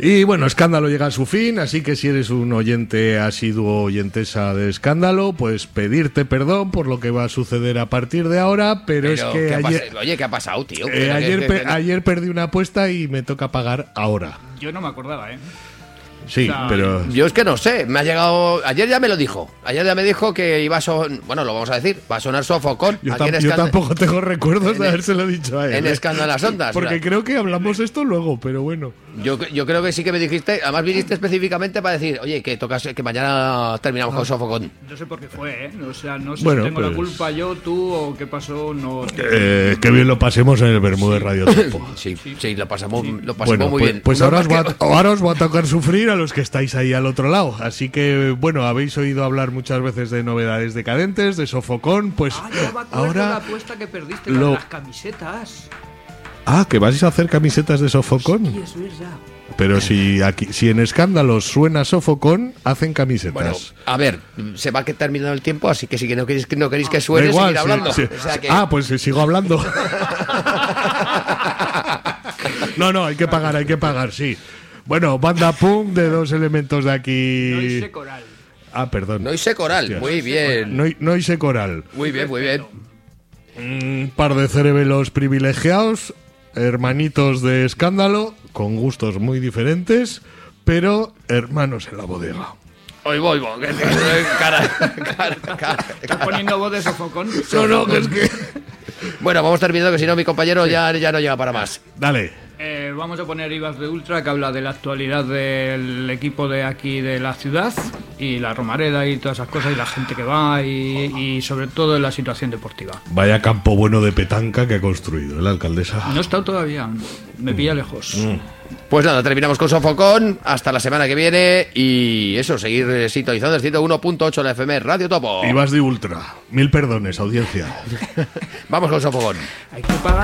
Y bueno, Escándalo llega a su fin, así que si eres un oyente asiduo, oyentesa de Escándalo, pues pedirte perdón por lo que va a suceder a partir de ahora, pero es que Oye, ¿qué ha pasado, tío? Ayer perdí una apuesta y me toca pagar ahora. Yo no me acordaba, ¿eh? Sí, O sea, pero... Yo es que no sé, me ha llegado... Ayer ya me lo dijo. Ayer ya me dijo que iba a sonar... Bueno, lo vamos a decir. Va a sonar Sofocón. Yo tampoco tengo recuerdos de habérselo dicho a él. En Escándalas Ondas. Porque creo que hablamos esto luego, pero bueno. Yo creo que sí que me dijiste... Además viniste específicamente para decir... Oye, que mañana terminamos con Sofocón. No sé por qué fue, ¿eh? O sea, no sé Bueno, si tengo pues... la culpa yo, tú o qué pasó. No. Que bien lo pasemos en el Bermúdez Radio Tempo. Sí, lo pasamos Bueno, muy bien. Pues ahora os va a tocar sufrir a los que estáis ahí al otro lado. Así que, bueno, habéis oído hablar muchas veces de Novedades Decadentes, de Sofocón, pues Ya me acuerdo ahora... la apuesta que perdiste con las camisetas. Ah, ¿que vais a hacer camisetas de Sofocón? Sí, es verdad. Pero si en Escándalos suena Sofocón, hacen camisetas. Bueno, a ver, se va terminando el tiempo, así que si no queréis que suene, Da igual, seguir hablando. sí. O sea que... Ah, pues sigo hablando. No, hay que pagar, sí. Bueno, banda punk de dos elementos de aquí. Noise Coral. Ah, perdón. Noise Coral, Hostias. muy bien. Noise Coral. Muy bien. Un par de cerebelos privilegiados, hermanitos de Escándalo, con gustos muy diferentes, pero hermanos en la bodega. Hoy voy. Cara. ¿Estás poniendo voz de Sofocón? No, que es que... Bueno, vamos terminando, que si no mi compañero ya no llega para más. Dale. Vamos a poner Ibas de Ultra, que habla de la actualidad del equipo de aquí de la ciudad y la Romareda y todas esas cosas y la gente que va y sobre todo la situación deportiva. Vaya campo bueno de petanca que ha construido la alcaldesa. No he estado todavía, me pilla lejos. Pues nada, terminamos con Sofocón. Hasta la semana que viene. Y eso, seguir sintonizando el 101.8 de la FM Radio Topo. Ibas de Ultra. 1000 perdones, audiencia. Vamos con Sofocón. Hay que pagar.